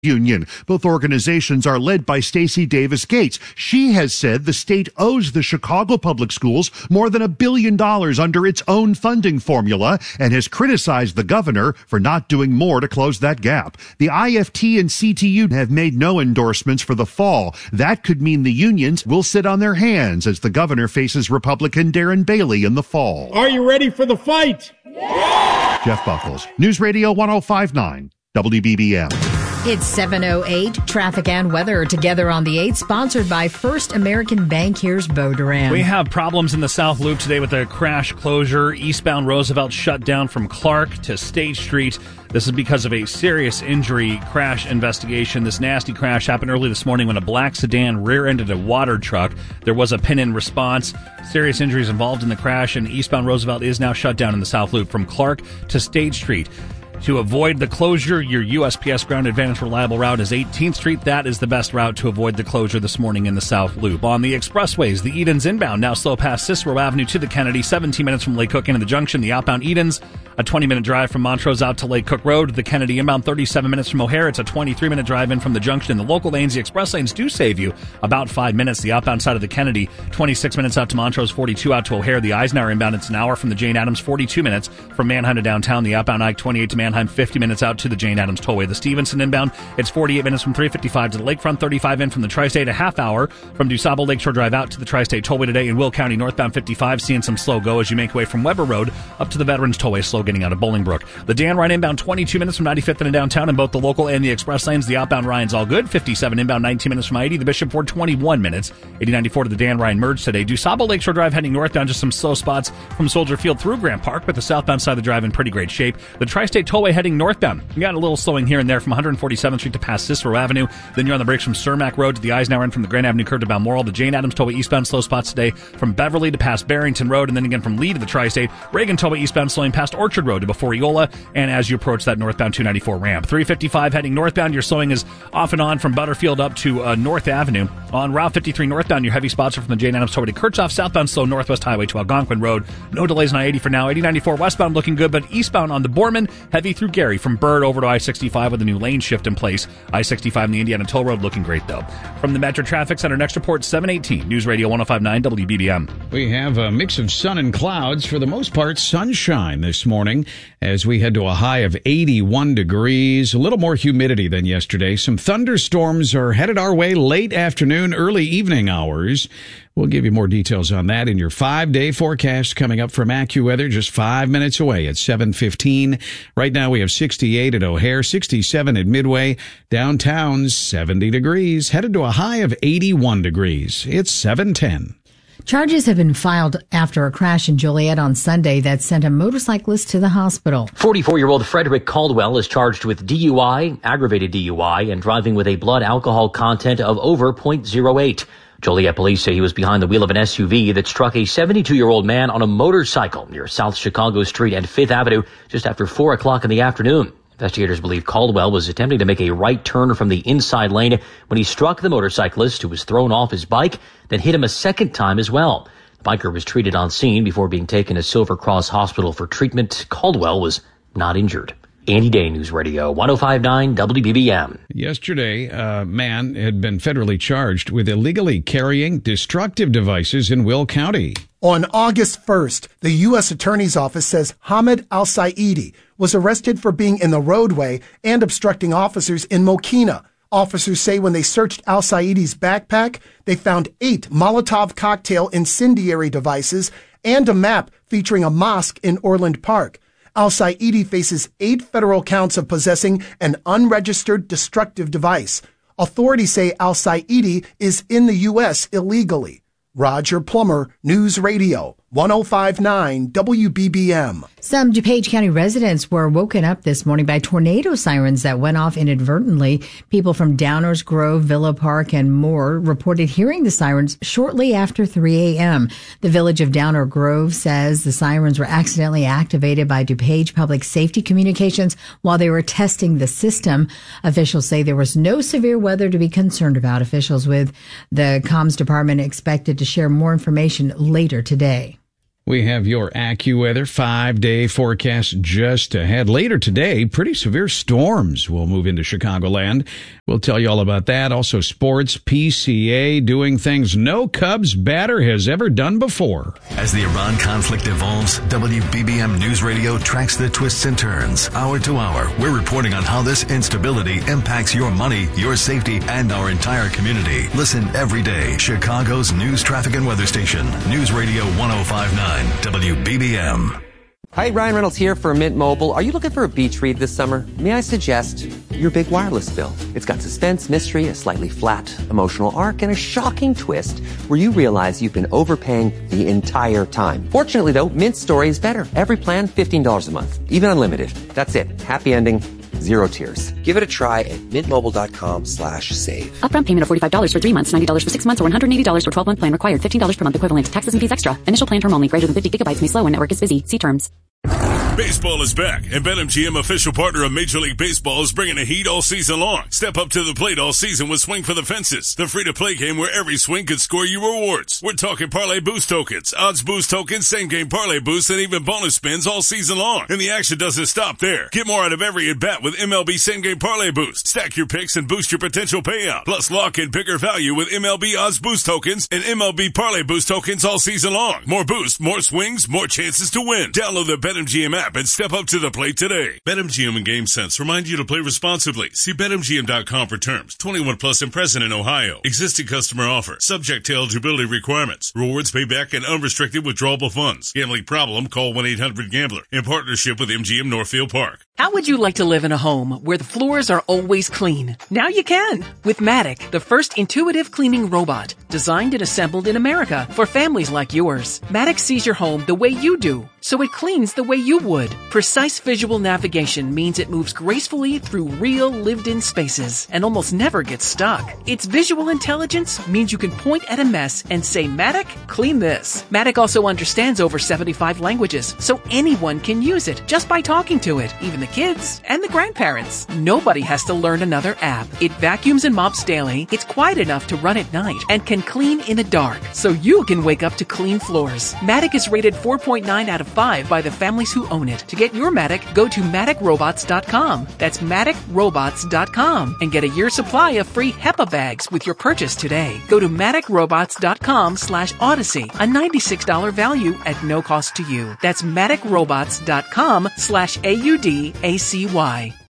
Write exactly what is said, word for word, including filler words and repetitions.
Union. Both organizations are led by Stacey Davis Gates. She has said the state owes the Chicago Public Schools more than a billion dollars under its own funding formula and has criticized the governor for not doing more to close that gap. The I F T and C T U have made no endorsements for the fall. That could mean the unions will sit on their hands as the governor faces Republican Darren Bailey in the fall. Are you ready for the fight? Yeah! Jeff Buckles, News Radio one oh five point nine, W B B M. It's seven oh eight. Traffic and weather together on the eighth, sponsored by First American Bank. Here's Bo Duran. We have problems in the South Loop today with a crash closure. Eastbound Roosevelt shut down from Clark to State Street. This is because of a serious injury crash investigation. This nasty crash happened early this morning when a black sedan rear-ended a water truck. There was a pin-in response. Serious injuries involved in the crash, and eastbound Roosevelt is now shut down in the South Loop from Clark to State Street. To avoid the closure, your U S P S Ground Advantage reliable route is eighteenth Street. That is the best route to avoid the closure this morning in the South Loop. On the expressways, the Edens inbound now slow past Cicero Avenue to the Kennedy, seventeen minutes from Lake Cook into the junction. The outbound Edens, a twenty-minute drive from Montrose out to Lake Cook Road. The Kennedy inbound, thirty-seven minutes from O'Hare. It's a twenty-three minute drive in from the junction. In the local lanes, the express lanes do save you about five minutes. The outbound side of the Kennedy, twenty-six minutes out to Montrose, forty-two out to O'Hare. The Eisenhower inbound, it's an hour from the Jane Addams, forty-two minutes from Manheim to downtown. The outbound I twenty-eight to Manheim, fifty minutes out to the Jane Addams Tollway. The Stevenson inbound, it's forty-eight minutes from three fifty-five to the Lakefront, thirty-five in from the Tri-State, a half hour from DuSable Lakeshore Drive out to the Tri-State Tollway today. In Will County, northbound fifty-five, seeing some slow go as you make way from Weber Road up to the Veterans Tollway, slow getting out of Bolingbrook. The Dan Ryan inbound, twenty-two minutes from ninety-fifth into downtown in both the local and the express lanes. The outbound Ryan's all good, fifty-seven inbound, nineteen minutes from I eighty. The Bishop Ford, twenty-one minutes, eighty ninety-four to the Dan Ryan merge today. DuSable Lakeshore Drive heading northbound, just some slow spots from Soldier Field through Grant Park, but the southbound side of the drive in pretty great shape. The Tri-State Tollway heading northbound, you got a little slowing here and there from one hundred forty-seventh Street to past Cicero Avenue. Then you're on the brakes from Cermak Road to the Eisenhower and from the Grand Avenue curve to Balmoral. The Jane Addams Tollway eastbound slow spots today from Beverly to past Barrington Road, and then again from Lee to the Tri-State. Reagan Tollway eastbound slowing past Orchard Road to before Eola, and as you approach that northbound two ninety-four ramp. three fifty-five heading northbound, your slowing is off and on from Butterfield up to uh, North Avenue. On Route fifty-three northbound, your heavy spots are from the Jane Addams Tollway to Kirchhoff. Southbound slow Northwest Highway to Algonquin Road. No delays on I eighty for now. eighty ninety-four westbound looking good, but eastbound on the Borman, heavy through Gary from Bird over to I sixty-five with a new lane shift in place. I sixty-five and the Indiana Toll Road looking great, though. From the Metro Traffic Center, next report, seven eighteen, News Radio one oh five point nine W B B M. We have a mix of sun and clouds. For the most part, sunshine this morning as we head to a high of eighty-one degrees. A little more humidity than yesterday. Some thunderstorms are headed our way late afternoon, early evening hours. We'll give you more details on that in your five-day forecast coming up from AccuWeather just five minutes away at seven fifteen. Right now we have sixty-eight at O'Hare, sixty-seven at Midway. Downtown, seventy degrees, headed to a high of eighty-one degrees. It's seven ten. Charges have been filed after a crash in Joliet on Sunday that sent a motorcyclist to the hospital. forty-four-year-old Frederick Caldwell is charged with D U I, aggravated D U I, and driving with a blood alcohol content of over point zero eight. Joliet police say he was behind the wheel of an S U V that struck a seventy-two-year-old man on a motorcycle near South Chicago Street and Fifth Avenue just after four o'clock in the afternoon. Investigators believe Caldwell was attempting to make a right turn from the inside lane when he struck the motorcyclist, who was thrown off his bike, then hit him a second time as well. The biker was treated on scene before being taken to Silver Cross Hospital for treatment. Caldwell was not injured. Andy Day, News Radio one oh five point nine W B B M. Yesterday, a man had been federally charged with illegally carrying destructive devices in Will County. On August first, the U S Attorney's Office says Hamid Al-Saidi was arrested for being in the roadway and obstructing officers in Mokina. Officers say when they searched Al-Saidi's backpack, they found eight Molotov cocktail incendiary devices and a map featuring a mosque in Orland Park. Al-Saidi faces eight federal counts of possessing an unregistered destructive device. Authorities say Al-Saidi is in the U S illegally. Roger Plummer, News Radio, one oh five point nine W B B M. Some DuPage County residents were woken up this morning by tornado sirens that went off inadvertently. People from Downers Grove, Villa Park, and more reported hearing the sirens shortly after three a.m. The village of Downer Grove says the sirens were accidentally activated by DuPage Public Safety Communications while they were testing the system. Officials say there was no severe weather to be concerned about. Officials with the comms department expected to share more information later today. We have your AccuWeather five-day forecast just ahead. Later today, pretty severe storms will move into Chicagoland. We'll tell you all about that. Also, sports, P C A doing things no Cubs batter has ever done before. As the Iran conflict evolves, W B B M News Radio tracks the twists and turns. Hour to hour, we're reporting on how this instability impacts your money, your safety, and our entire community. Listen every day. Chicago's news, traffic, and weather station. News Radio one oh five point nine W B B M. Hi, Ryan Reynolds here for Mint Mobile. Are you looking for a beach read this summer? May I suggest your big wireless bill? It's got suspense, mystery, a slightly flat emotional arc, and a shocking twist where you realize you've been overpaying the entire time. Fortunately, though, Mint's story is better. Every plan, fifteen dollars a month. Even unlimited. That's it. Happy ending. Zero tears. Give it a try at mintmobile.com slash save. Upfront payment of forty-five dollars for three months, ninety dollars for six months, or one hundred eighty dollars for twelve-month plan required. fifteen dollars per month equivalent. Taxes and fees extra. Initial plan term only. Greater than fifty gigabytes may slow when network is busy. See terms. Baseball is back, and BetMGM, official partner of Major League Baseball, is bringing the heat all season long. Step up to the plate all season with Swing for the Fences, the free-to-play game where every swing could score you rewards. We're talking parlay boost tokens, odds boost tokens, same-game parlay boosts, and even bonus spins all season long. And the action doesn't stop there. Get more out of every at-bat with M L B same-game parlay boost. Stack your picks and boost your potential payout. Plus, lock in bigger value with M L B odds boost tokens and M L B parlay boost tokens all season long. More boosts, more swings, more chances to win. Download the BetMGM app and step up to the plate today. BetMGM and GameSense remind you to play responsibly. See Bet M G M dot com for terms. twenty-one plus and present in Ohio. Existing customer offer. Subject to eligibility requirements. Rewards payback and unrestricted withdrawable funds. Gambling problem? Call one eight hundred gambler. In partnership with M G M Northfield Park. How would you like to live in a home where the floors are always clean? Now you can with Matic, the first intuitive cleaning robot designed and assembled in America for families like yours. Matic sees your home the way you do, so it cleans the way you would. Precise visual navigation means it moves gracefully through real lived-in spaces and almost never gets stuck. Its visual intelligence means you can point at a mess and say, Matic, clean this. Matic also understands over seventy-five languages, so anyone can use it just by talking to it, even the kids and the grandparents. Nobody has to learn another app. It vacuums and mops daily, it's quiet enough to run at night, and can clean in the dark, so you can wake up to clean floors. Matic is rated four point nine out of five by the families who own it. To get your Matic, go to Matic Robots dot com. That's Matic Robots dot com and get a year's supply of free HEPA bags with your purchase today. Go to Matic Robots dot com slash Odyssey, a ninety-six dollars value at no cost to you. That's Matic Robots dot com slash A U D A C Y.